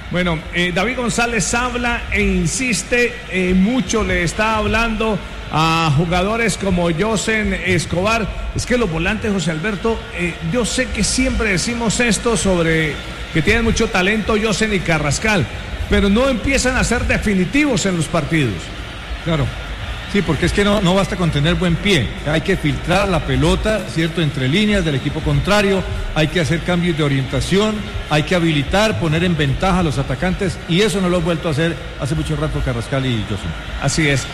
Bueno, David González habla e insiste, mucho le está hablando a jugadores como Josen Escobar. Es que los volantes, José Alberto, yo sé que siempre decimos esto sobre que tienen mucho talento Josen y Carrascal, pero no empiezan a ser definitivos en los partidos. Claro. Sí, porque es que no basta con tener buen pie, hay que filtrar la pelota, ¿cierto?, entre líneas del equipo contrario, hay que hacer cambios de orientación, hay que habilitar, poner en ventaja a los atacantes, y eso no lo han vuelto a hacer hace mucho rato Carrascal y Josen. Así es.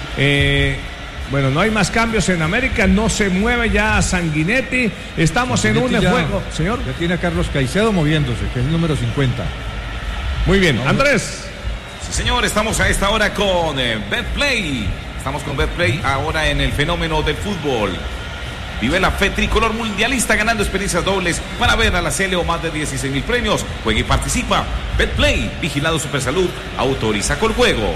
Bueno, no hay más cambios en América, no se mueve ya Sanguinetti, estamos en un juego. Señor. Ya tiene a Carlos Caicedo moviéndose, que es el número 50. Muy bien, Andrés. Sí, señor, estamos a esta hora con Betplay. Estamos con Betplay ahora en el fenómeno del fútbol. Vive la fe tricolor mundialista ganando experiencias dobles para ver a la Sele o más de 16,000 premios. Juega y participa. Betplay, vigilado Supersalud, autoriza con juegos.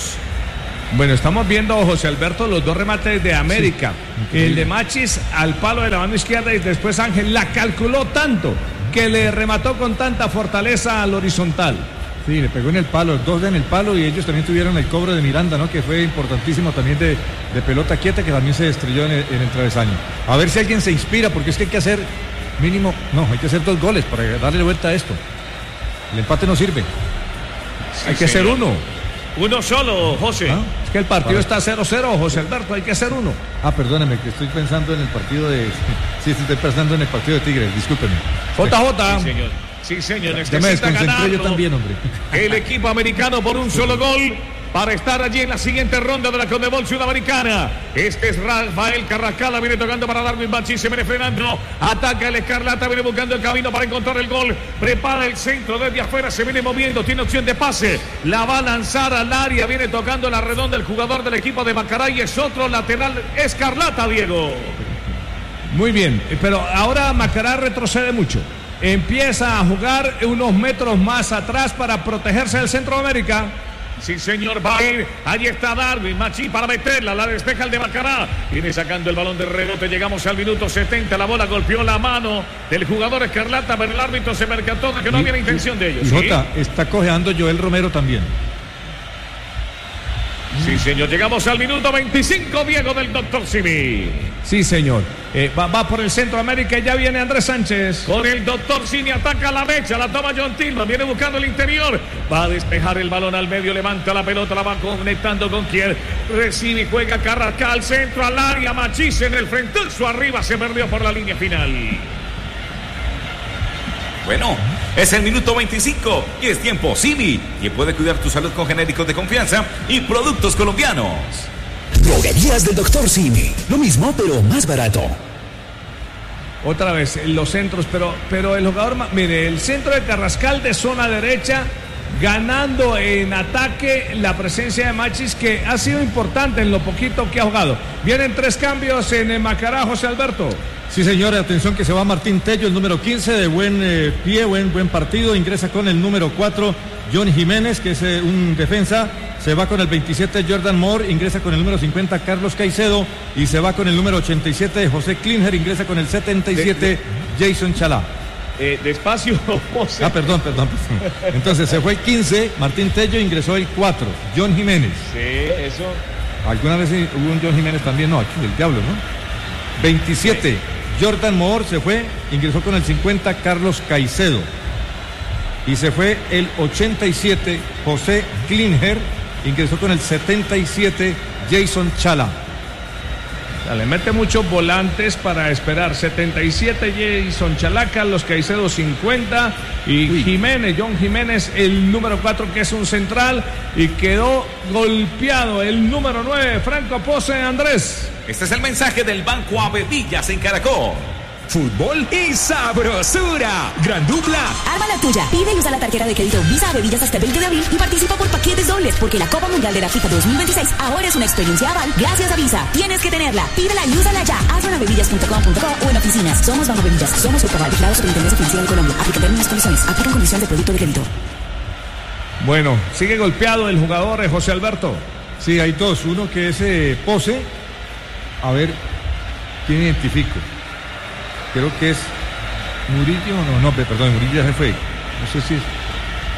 Bueno, estamos viendo, José Alberto, los dos remates de América. Sí, el de Machis al palo de la mano izquierda y después Ángel la calculó tanto que le remató con tanta fortaleza al horizontal. Sí, le pegó en el palo, dos en el palo, y ellos también tuvieron el cobro de Miranda, ¿no?, que fue importantísimo también de pelota quieta, que también se estrelló en el travesaño. A ver si alguien se inspira, porque es que hay que hacer mínimo, hay que hacer 2 goles para darle vuelta a esto. El empate no sirve. Sí, hay que hacer uno. Uno solo, José. ¿Ah? Es que el partido está 0-0, José Alberto, hay que hacer uno. Perdóneme, que estoy pensando en el partido de... Sí, estoy pensando en el partido de Tigres, discúlpeme. JJ. Sí, señor. Sí, señor. Ya me desconcentré yo también, hombre. El equipo americano por un solo gol para estar allí en la siguiente ronda de la Conmebol Sudamericana. Este es Rafael Carrascal, viene tocando para Darwin Machís, se viene frenando, ataca el Escarlata, viene buscando el camino para encontrar el gol, prepara el centro desde afuera, se viene moviendo, tiene opción de pase, la va a lanzar al área, viene tocando la redonda el jugador del equipo de Macará y es otro lateral Escarlata, Diego. Muy bien, pero ahora Macará retrocede mucho. Empieza a jugar unos metros más atrás para protegerse del Centroamérica. Sí, señor, va a ir. Ahí está Darwin Machí para meterla. La despeja el de Macará. Viene sacando el balón de rebote. Llegamos al minuto 70. La bola golpeó la mano del jugador Escarlata, pero el árbitro se percató de que no había la intención de ellos. Y Jota, está cojeando Joel Romero también. Sí, señor. Llegamos al minuto 25, Diego, del Dr. Simi. Sí, señor. Va por el Centroamérica y ya viene Andrés Sánchez. Con el Dr. Simi ataca a la derecha, la toma John Tillman, viene buscando el interior. Va a despejar el balón al medio, levanta la pelota, la va conectando con quien recibe y juega Carrascal, centro al área, Machís en el frentazo arriba, se perdió por la línea final. Bueno, es el minuto 25 y es tiempo. Simi, quien puede cuidar tu salud con genéricos de confianza y productos colombianos. Droguerías del Dr. Simi. Lo mismo, pero más barato. Otra vez, los centros, pero el jugador, mire, el centro de Carrascal de zona derecha, ganando en ataque la presencia de Machís, que ha sido importante en lo poquito que ha jugado. Vienen 3 cambios en Macará, José Alberto. Sí, señor, atención que se va Martín Tello, el número 15, de buen pie, buen partido, ingresa con el número 4, John Jiménez, que es un defensa, se va con el 27, Jordan Moore, ingresa con el número 50, Carlos Caicedo, y se va con el número 87, José Klinger, ingresa con el 77, Jason Chalá. Despacio, José. Perdón. Entonces se fue el 15, Martín Tello, ingresó el 4, John Jiménez. Sí, eso. ¿Alguna vez hubo un John Jiménez también? No, aquí del diablo, ¿no? 27. Sí. Jordan Moore se fue, ingresó con el 50 Carlos Caicedo y se fue el 87 José Klinger, ingresó con el 77 Jason Chalá. Le mete muchos volantes para esperar. 77 Jason Chalá, Carlos Caicedo 50 y John Jiménez el número 4, que es un central, y quedó golpeado el número 9 Franco Pose. Andrés, este es el mensaje del Banco Avevillas en Caracol. Fútbol y sabrosura. Gran dupla. Arma la tuya. Pide y usa la tarjeta de crédito Visa Bebillas hasta el 20 de abril y participa por paquetes dobles, porque la Copa Mundial de la FIFA 2026 ahora es una experiencia aval gracias a Visa. Tienes que tenerla. Pídela y úsala ya. Hazlo en bebillas.com.co o en oficinas. Somos Banco Bebillas. Somos Superval, vigilado Superintendencia Financiera de Colombia. Aplica términos y condiciones. Aplican condición de producto de crédito. Bueno, sigue golpeado el jugador José Alberto. Sí, hay 2. Uno que es Pose. A ver, ¿quién identifico? Creo que es Murillo, Murillo ya se fue. No sé si es...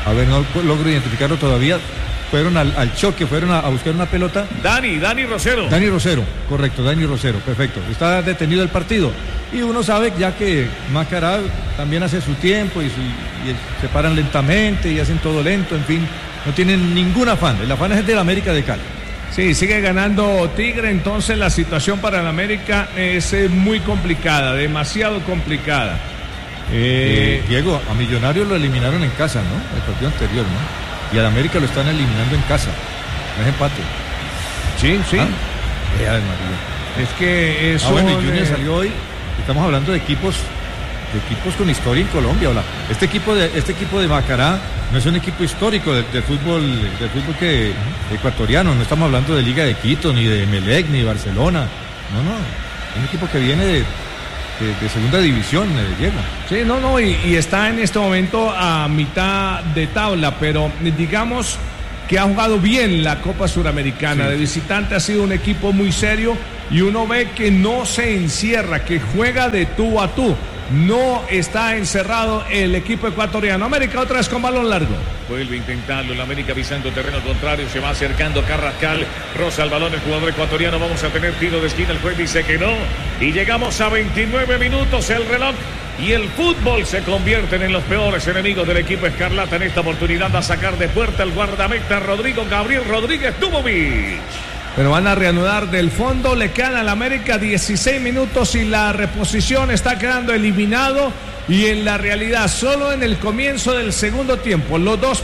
A ver, no logro identificarlo todavía. Fueron al choque, fueron a buscar una pelota. Dani Rosero. Dani Rosero, correcto, Dani Rosero, perfecto. Está detenido el partido. Y uno sabe ya que Macará también hace su tiempo y se paran lentamente y hacen todo lento, en fin. No tienen ningún afán. El afán es del América de Cali. Sí, sigue ganando Tigre, entonces la situación para el América es muy complicada, demasiado complicada. Diego, a Millonarios lo eliminaron en casa, ¿no? El partido anterior, ¿no? Y al América lo están eliminando en casa. No es empate. Sí. María. Es que eso. Bueno, y Junior salió hoy. Estamos hablando de equipos con historia en Colombia. Hola. Este equipo de Macará no es un equipo histórico del fútbol ecuatoriano. No estamos hablando de Liga de Quito, ni de Emelec, ni de Barcelona. No. Es un equipo que viene de segunda división, Diego. Sí, y está en este momento a mitad de tabla, pero digamos que ha jugado bien la Copa Suramericana. Sí. De visitante ha sido un equipo muy serio y uno ve que no se encierra, que juega de tú a tú. No está encerrado el equipo ecuatoriano. América otra vez con balón largo. Vuelve a intentarlo. El América pisando terreno contrario. Se va acercando Carrascal. Roza el balón el jugador ecuatoriano. Vamos a tener tiro de esquina. El juez dice que no. Y llegamos a 29 minutos. El reloj y el fútbol se convierten en los peores enemigos del equipo escarlata. En esta oportunidad va a sacar de puerta el guardameta Rodrigo Gabriel Rodríguez Dubovich. Pero van a reanudar del fondo, le quedan al América 16 minutos y la reposición está quedando eliminado y en la realidad solo en el comienzo del segundo tiempo los dos